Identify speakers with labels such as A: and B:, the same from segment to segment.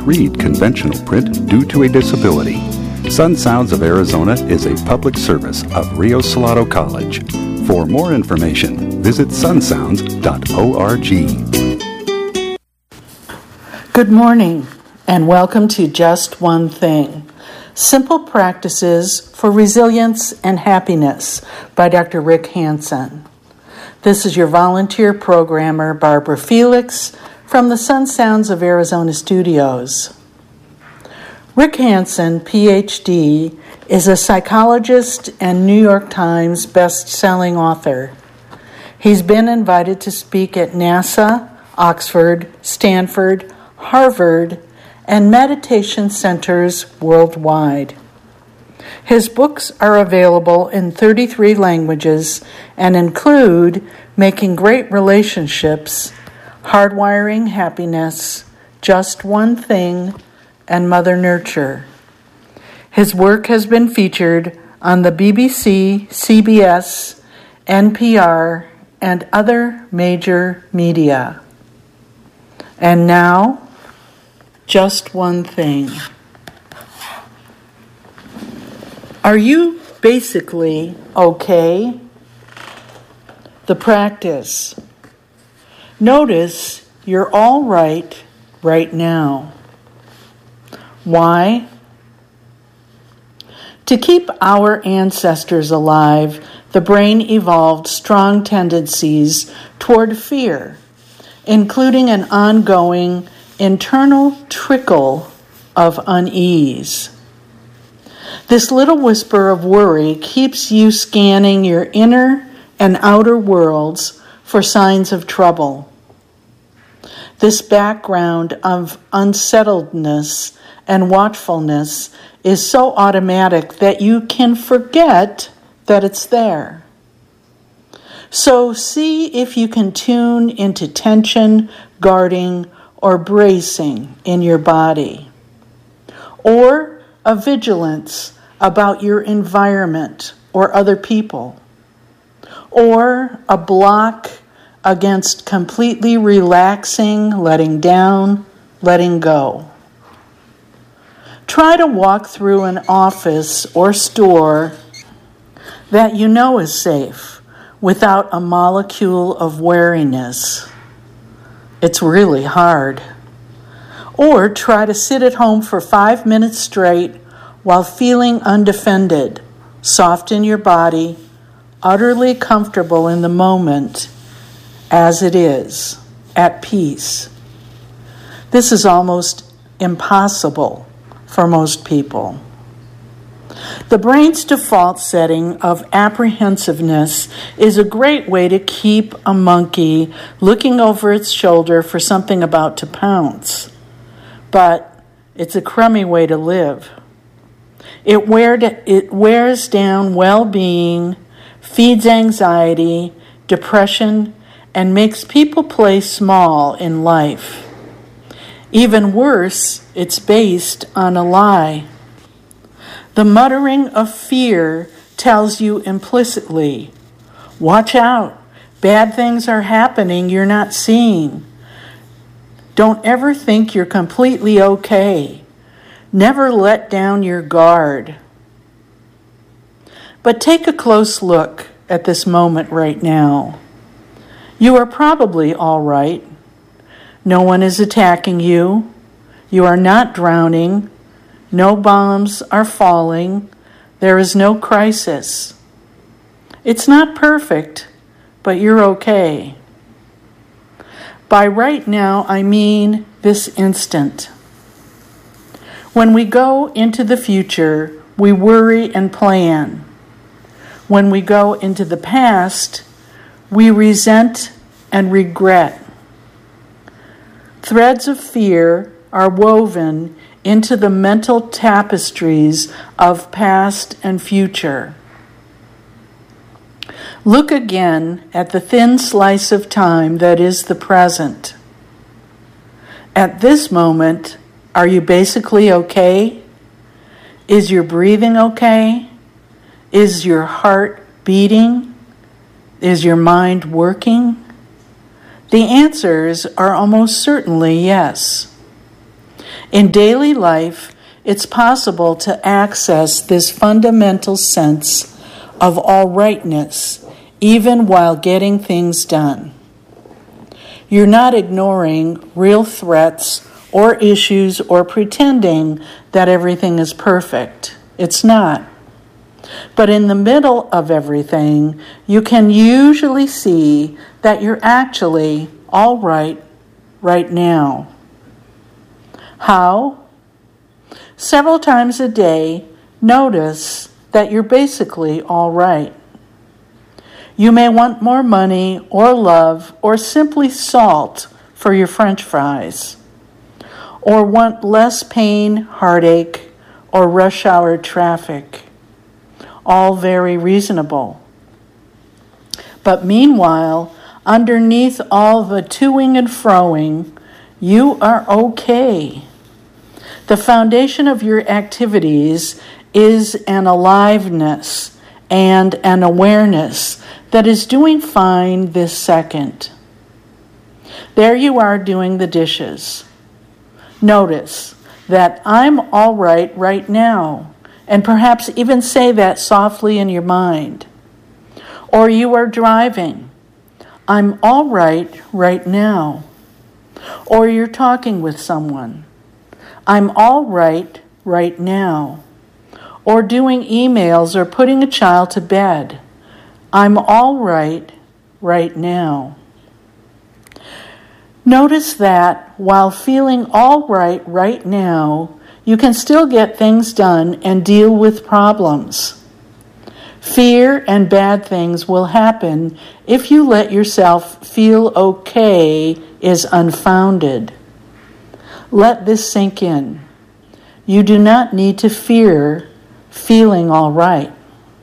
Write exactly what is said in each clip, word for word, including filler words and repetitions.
A: read conventional print due to a disability. Sun Sounds of Arizona is a public service of Rio Salado College. For more information, visit sun sounds dot org.
B: Good morning, and welcome to Just One Thing, Simple Practices for Resilience and Happiness by Doctor Rick Hansen. This is your volunteer programmer, Barbara Felix, from the Sun Sounds of Arizona studios. Rick Hansen, P H D, is a psychologist and New York Times best-selling author. He's been invited to speak at NASA, Oxford, Stanford, Harvard, and meditation centers worldwide. His books are available in thirty-three languages and include Making Great Relationships, Hardwiring Happiness, Just One Thing, and Mother Nurture. His work has been featured on the B B C, C B S, N P R, and other major media. And now, just one thing. Are you basically okay? The practice. Notice you're all right right now. Why? To keep our ancestors alive, the brain evolved strong tendencies toward fear, including an ongoing internal trickle of unease. This little whisper of worry keeps you scanning your inner and outer worlds for signs of trouble. This background of unsettledness and watchfulness is so automatic that you can forget that it's there. So see if you can tune into tension, guarding, or bracing in your body, or a vigilance about your environment or other people, or a block against completely relaxing, letting down, letting go. Try to walk through an office or store that you know is safe without a molecule of wariness. It's really hard. Or try to sit at home for five minutes straight while feeling undefended, soft in your body, utterly comfortable in the moment as it is, at peace. This is almost impossible for most people. The brain's default setting of apprehensiveness is a great way to keep a monkey looking over its shoulder for something about to pounce. But it's a crummy way to live. It, wear, it wears down well-being, feeds anxiety, depression, and makes people play small in life. Even worse, it's based on a lie. The muttering of fear tells you implicitly, watch out, bad things are happening you're not seeing. Don't ever think you're completely okay. Never let down your guard. But take a close look at this moment right now. You are probably all right. No one is attacking you. You are not drowning. No bombs are falling. There is no crisis. It's not perfect, but you're okay. By right now, I mean this instant. When we go into the future, we worry and plan. When we go into the past, we resent and regret. Threads of fear are woven into the mental tapestries of past and future. Look again at the thin slice of time that is the present. At this moment, are you basically okay? Is your breathing okay? Is your heart beating? Is your mind working? The answers are almost certainly yes. In daily life, it's possible to access this fundamental sense of all rightness, even while getting things done. You're not ignoring real threats or issues or pretending that everything is perfect. It's not. But in the middle of everything, you can usually see that you're actually all right right now. How? Several times a day, notice that you're basically all right. You may want more money or love or simply salt for your French fries, or want less pain, heartache, or rush hour traffic. All very reasonable. But meanwhile, underneath all the toing and froing, you are okay. The foundation of your activities is an aliveness and an awareness that is doing fine this second. There you are doing the dishes. Notice that I'm all right right now, and perhaps even say that softly in your mind. Or you are driving. I'm all right right now. Or you're talking with someone. I'm all right right now. Or doing emails or putting a child to bed. I'm all right right now. Notice that while feeling all right right now, you can still get things done and deal with problems. Fear and bad things will happen if you let yourself feel okay is unfounded. Let this sink in. You do not need to fear feeling all right.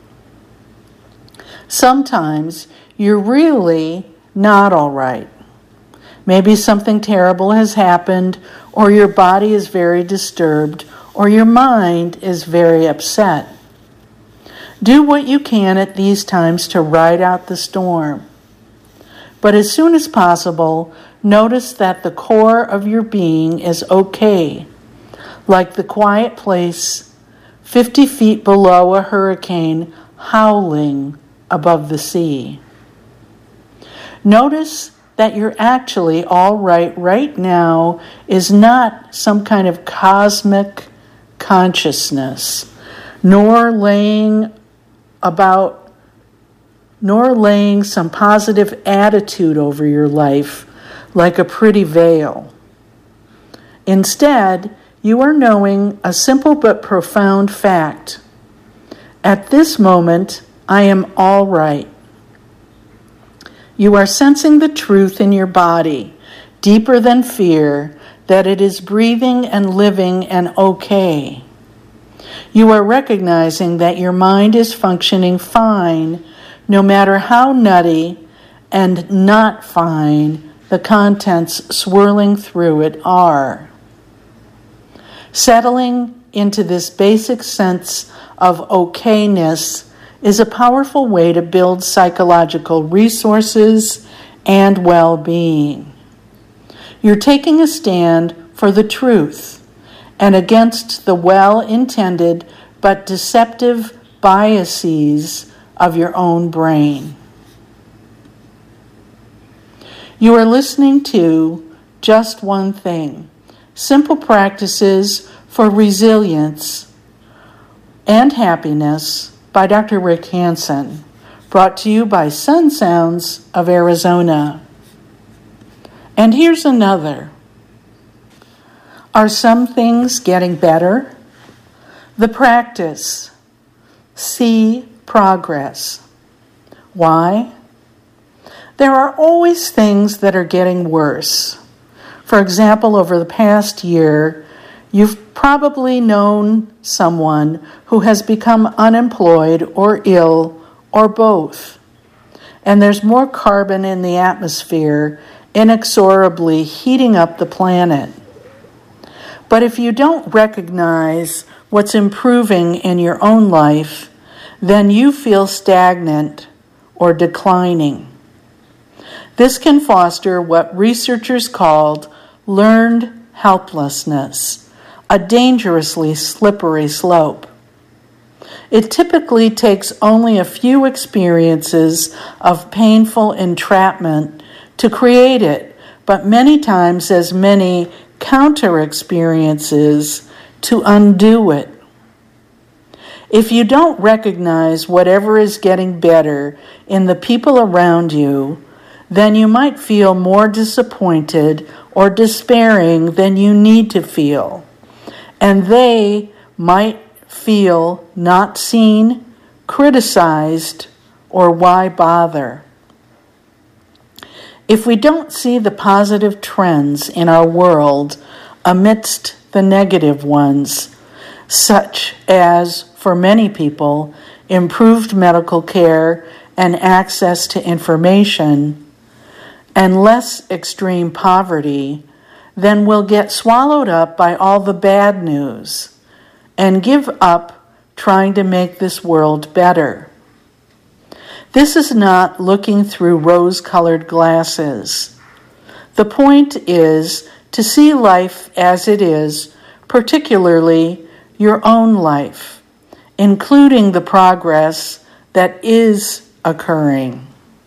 B: Sometimes you're really not all right. Maybe something terrible has happened, or your body is very disturbed, or your mind is very upset. Do what you can at these times to ride out the storm. But as soon as possible, notice that the core of your being is okay, like the quiet place fifty feet below a hurricane howling above the sea. Notice that you're actually all right right now is not some kind of cosmic consciousness, nor laying about, nor laying some positive attitude over your life like a pretty veil. Instead, you are knowing a simple but profound fact. At this moment, I am all right. You are sensing the truth in your body, deeper than fear, that it is breathing and living and okay. You are recognizing that your mind is functioning fine, no matter how nutty and not fine the contents swirling through it are. Settling into this basic sense of okayness is a powerful way to build psychological resources and well-being. You're taking a stand for the truth and against the well-intended but deceptive biases of your own brain. You are listening to Just One Thing, simple practices for resilience and happiness by Doctor Rick Hanson, brought to you by Sun Sounds of Arizona. And here's another. Are some things getting better? The practice. See progress. Why? There are always things that are getting worse. For example, over the past year, you've probably known someone who has become unemployed or ill or both. And there's more carbon in the atmosphere, inexorably heating up the planet. But if you don't recognize what's improving in your own life, then you feel stagnant or declining. This can foster what researchers called learned helplessness, a dangerously slippery slope. It typically takes only a few experiences of painful entrapment to create it, but many times as many counter-experiences to undo it. If you don't recognize whatever is getting better in the people around you, then you might feel more disappointed or despairing than you need to feel, and they might feel not seen, criticized, or why bother. If we don't see the positive trends in our world amidst the negative ones, such as, for many people, improved medical care and access to information, and less extreme poverty, then we'll get swallowed up by all the bad news and give up trying to make this world better. This is not looking through rose-colored glasses. The point is to see life as it is, particularly your own life, including the progress that is occurring.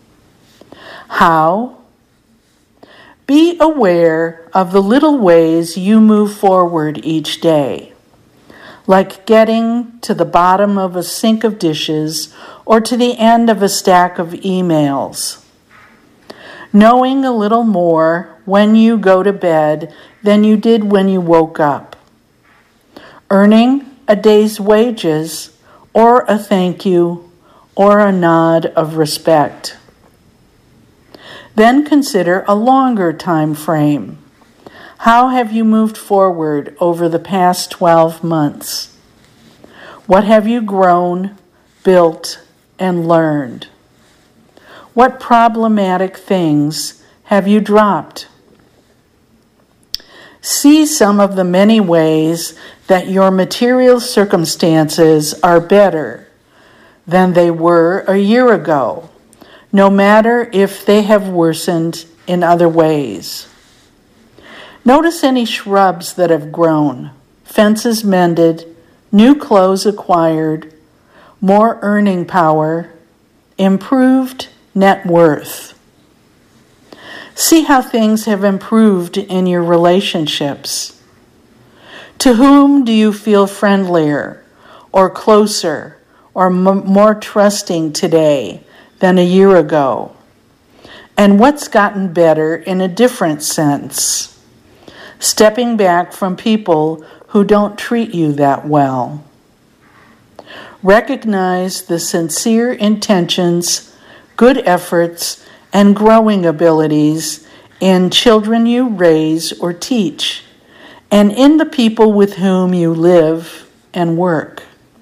B: How? Be aware of the little ways you move forward each day, like getting to the bottom of a sink of dishes or to the end of a stack of emails. Knowing a little more when you go to bed than you did when you woke up. Earning a day's wages or a thank you or a nod of respect. Then consider a longer time frame. How have you moved forward over the past twelve months? What have you grown, built, and learned? What problematic things have you dropped? See some of the many ways that your material circumstances are better than they were a year ago, no matter if they have worsened in other ways. Notice any shrubs that have grown, fences mended, new clothes acquired, more earning power, improved net worth. See how things have improved in your relationships. To whom do you feel friendlier or closer or m- more trusting today than a year ago? And what's gotten better in a different sense? Stepping back from people who don't treat you that well. Recognize the sincere intentions, good efforts, and growing abilities in children you raise or teach, and in the people with whom you live and work.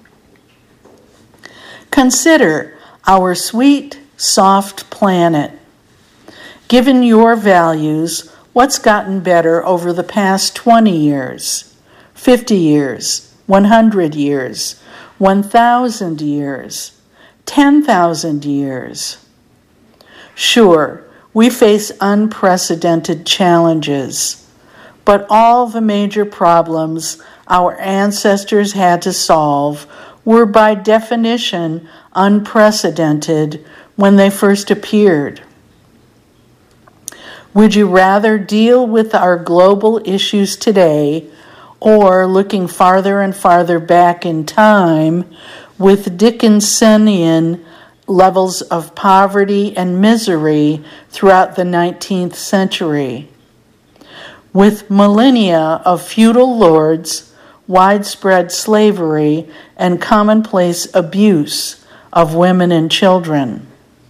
B: Consider our sweet, soft planet. Given your values, what's gotten better over the past twenty years, fifty years, one hundred years, one thousand years, ten thousand years? Sure, we face unprecedented challenges, but all the major problems our ancestors had to solve were by definition unprecedented when they first appeared. Would you rather deal with our global issues today, or looking farther and farther back in time with Dickensian levels of poverty and misery throughout the nineteenth century, with millennia of feudal lords, widespread slavery, and commonplace abuse of women and children?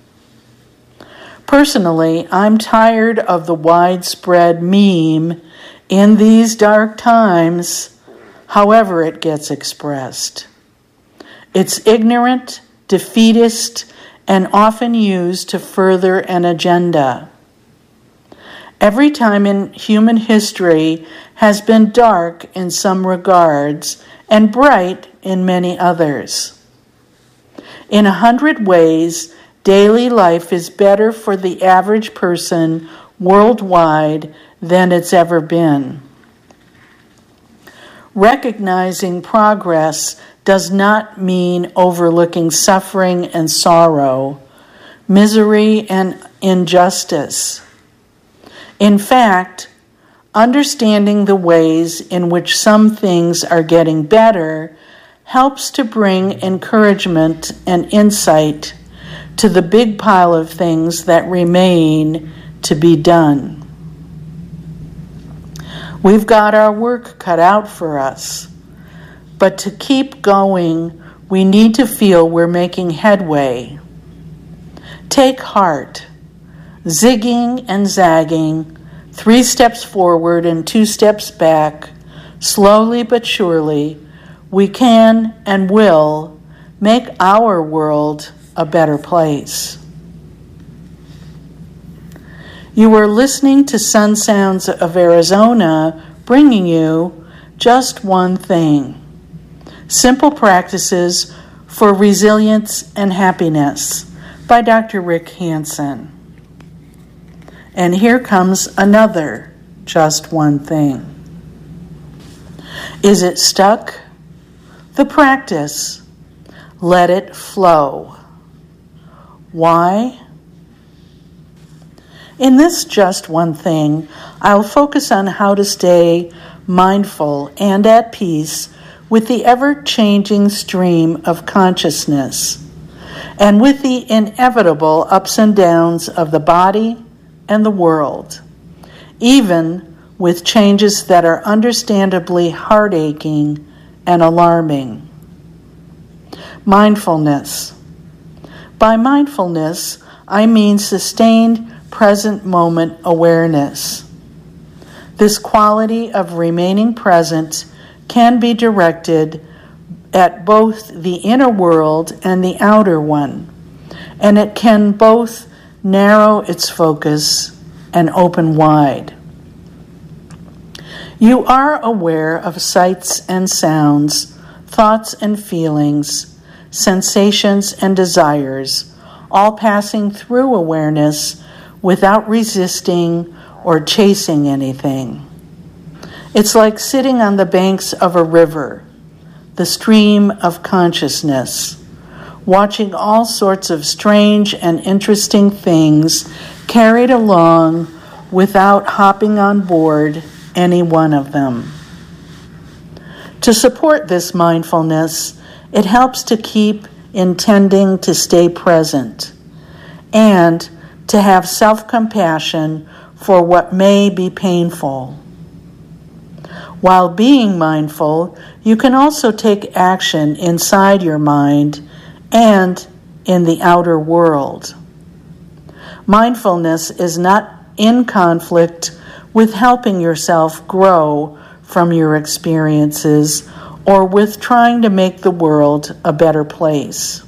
B: Personally, I'm tired of the widespread meme in these dark times, however it gets expressed. It's ignorant, defeatist, and often used to further an agenda. Every time in human history has been dark in some regards and bright in many others. In a hundred ways, daily life is better for the average person worldwide than it's ever been. Recognizing progress does not mean overlooking suffering and sorrow, misery and injustice. In fact, understanding the ways in which some things are getting better helps to bring encouragement and insight to the big pile of things that remain to be done. We've got our work cut out for us, but to keep going, we need to feel we're making headway. Take heart, zigging and zagging, three steps forward and two steps back, slowly but surely, we can and will make our world a better place. You are listening to Sun Sounds of Arizona, bringing you Just One Thing. Simple Practices for Resilience and Happiness by Doctor Rick Hanson. And here comes another Just One Thing. Is it stuck? The practice. Let it flow. Why? In this Just One Thing, I'll focus on how to stay mindful and at peace with the ever-changing stream of consciousness and with the inevitable ups and downs of the body and the world, even with changes that are understandably heart-aching and alarming. Mindfulness. By mindfulness, I mean sustained present moment awareness. This quality of remaining present can be directed at both the inner world and the outer one, and it can both narrow its focus and open wide. You are aware of sights and sounds, thoughts and feelings, sensations and desires, all passing through awareness without resisting or chasing anything. It's like sitting on the banks of a river, the stream of consciousness, watching all sorts of strange and interesting things carried along without hopping on board any one of them. To support this mindfulness, it helps to keep intending to stay present and to have self-compassion for what may be painful. While being mindful, you can also take action inside your mind and in the outer world. Mindfulness is not in conflict with helping yourself grow from your experiences or with trying to make the world a better place.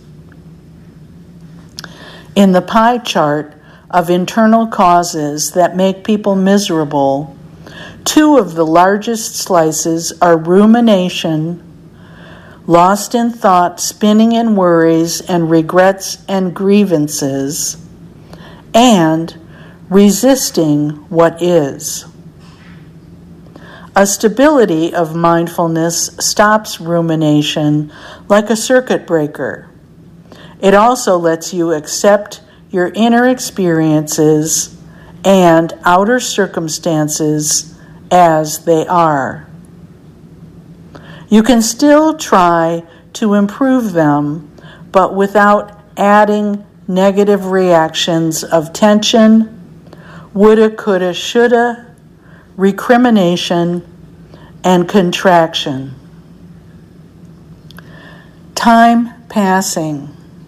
B: In the pie chart of internal causes that make people miserable, two of the largest slices are rumination, lost in thought, spinning in worries and regrets and grievances, and resisting what is. A stability of mindfulness stops rumination like a circuit breaker. It also lets you accept your inner experiences and outer circumstances as they are. You can still try to improve them, but without adding negative reactions of tension, woulda, coulda, shoulda, recrimination, and contraction. Time passing.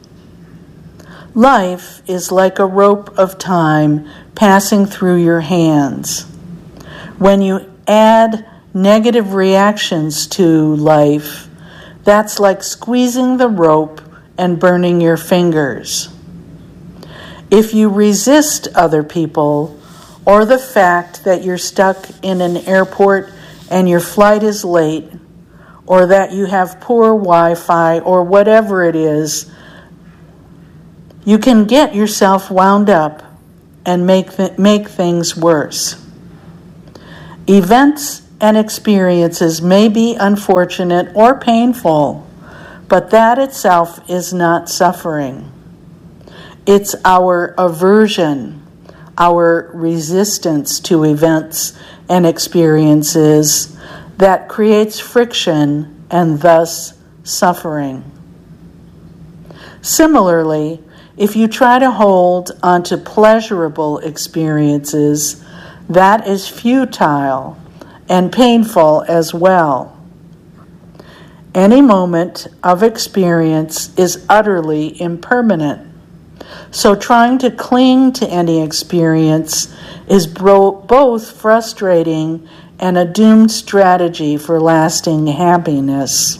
B: Life is like a rope of time passing through your hands. When you add negative reactions to life, that's like squeezing the rope and burning your fingers. If you resist other people or the fact that you're stuck in an airport and your flight is late, or that you have poor Wi-Fi or whatever it is, you can get yourself wound up and make th- make things worse. Events and experiences may be unfortunate or painful, but that itself is not suffering. It's our aversion, our resistance to events and experiences that creates friction and thus suffering. Similarly, if you try to hold onto pleasurable experiences, that is futile and painful as well. Any moment of experience is utterly impermanent. So trying to cling to any experience is bro- both frustrating and a doomed strategy for lasting happiness.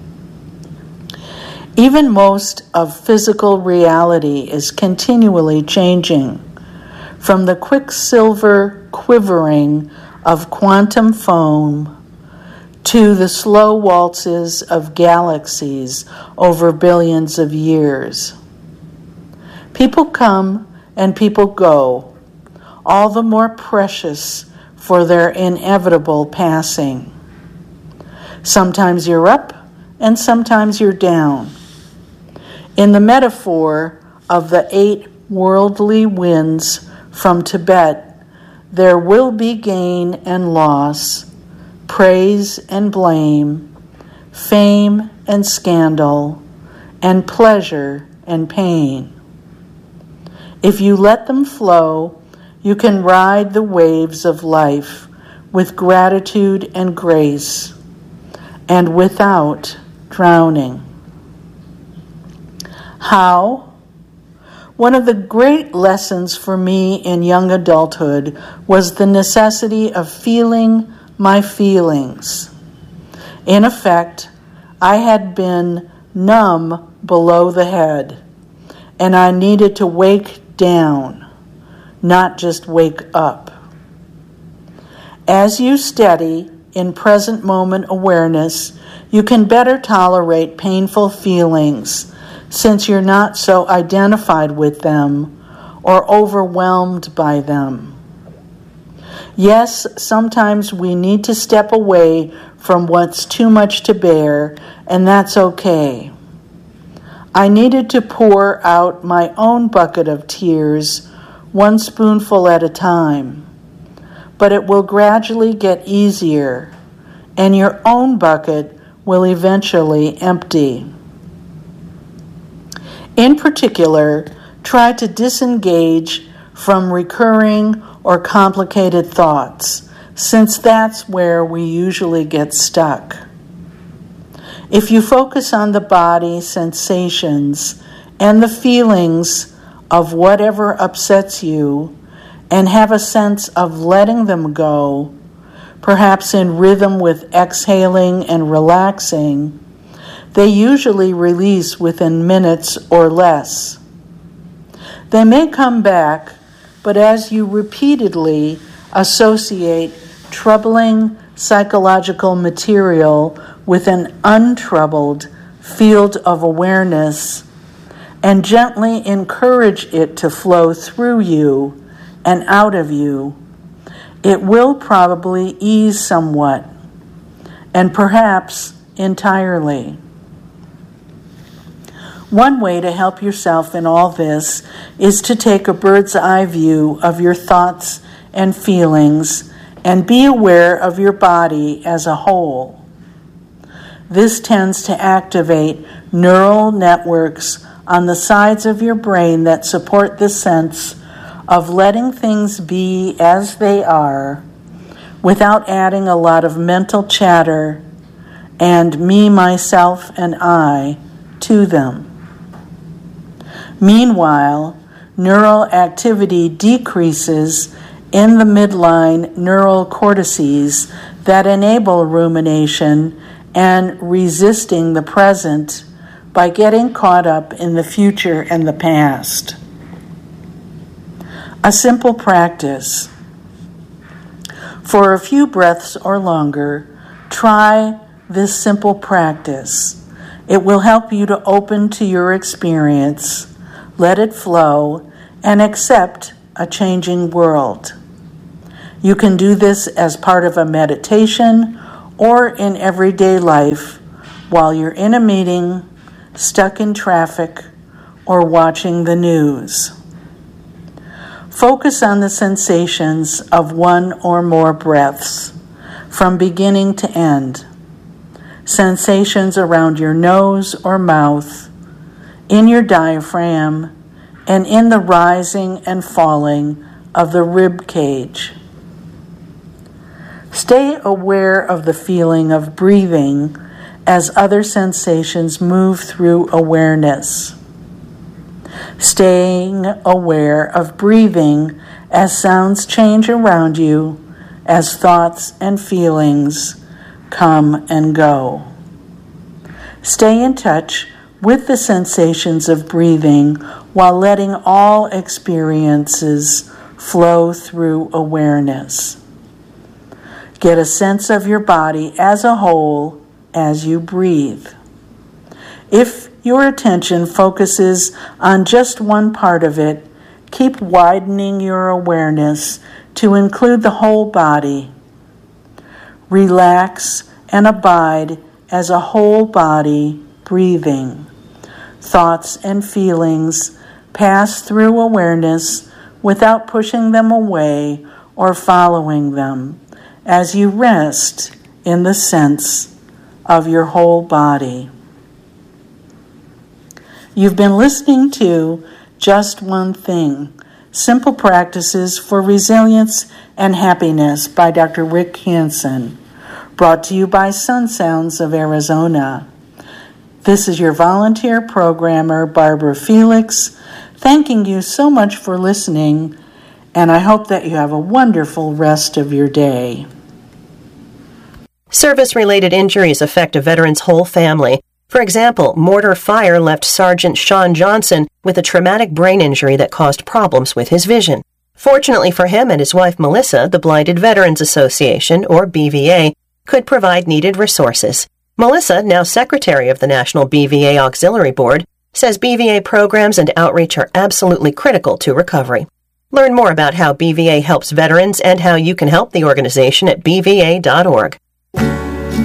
B: Even most of physical reality is continually changing, from the quicksilver quivering of quantum foam to the slow waltzes of galaxies over billions of years. People come and people go, all the more precious for their inevitable passing. Sometimes you're up and sometimes you're down. In the metaphor of the eight worldly winds from Tibet, there will be gain and loss, praise and blame, fame and scandal, and pleasure and pain. If you let them flow, you can ride the waves of life with gratitude and grace, and without drowning. How? One of the great lessons for me in young adulthood was the necessity of feeling my feelings. In effect, I had been numb below the head, and I needed to wake down, not just wake up. As you steady in present moment awareness, you can better tolerate painful feelings, since you're not so identified with them or overwhelmed by them. Yes, sometimes we need to step away from what's too much to bear, and that's okay. I needed to pour out my own bucket of tears, one spoonful at a time. But it will gradually get easier, and your own bucket will eventually empty. In particular, try to disengage from recurring or complicated thoughts, since that's where we usually get stuck. If you focus on the body sensations and the feelings of whatever upsets you, and have a sense of letting them go, perhaps in rhythm with exhaling and relaxing, they usually release within minutes or less. They may come back, but as you repeatedly associate troubling psychological material with an untroubled field of awareness and gently encourage it to flow through you and out of you, it will probably ease somewhat, and perhaps entirely. One way to help yourself in all this is to take a bird's eye view of your thoughts and feelings and be aware of your body as a whole. This tends to activate neural networks on the sides of your brain that support the sense of letting things be as they are without adding a lot of mental chatter and me, myself, and I to them. Meanwhile, neural activity decreases in the midline neural cortices that enable rumination and resisting the present by getting caught up in the future and the past. A simple practice. For a few breaths or longer, try this simple practice. It will help you to open to your experience, let it flow, and accept a changing world. You can do this as part of a meditation or in everyday life while you're in a meeting, stuck in traffic, or watching the news. Focus on the sensations of one or more breaths, from beginning to end. Sensations around your nose or mouth, in your diaphragm, and in the rising and falling of the rib cage. Stay aware of the feeling of breathing as other sensations move through awareness. Staying aware of breathing as sounds change around you, as thoughts and feelings come and go. Stay in touch with the sensations of breathing while letting all experiences flow through awareness. Get a sense of your body as a whole as you breathe. If your attention focuses on just one part of it, keep widening your awareness to include the whole body. Relax and abide as a whole body breathing. Thoughts and feelings pass through awareness without pushing them away or following them, as you rest in the sense of your whole body. You've been listening to Just One Thing, Simple Practices for Resilience and Happiness by Doctor Rick Hanson, brought to you by Sun Sounds of Arizona. This is your volunteer programmer, Barbara Felix, thanking you so much for listening, and I hope that you have a wonderful rest of your day.
C: Service-related injuries affect a veteran's whole family. For example, mortar fire left Sergeant Sean Johnson with a traumatic brain injury that caused problems with his vision. Fortunately for him and his wife Melissa, the Blinded Veterans Association, or B V A, could provide needed resources. Melissa, now secretary of the National B V A Auxiliary Board, says B V A programs and outreach are absolutely critical to recovery. Learn more about how B V A helps veterans and how you can help the organization at b v a dot org.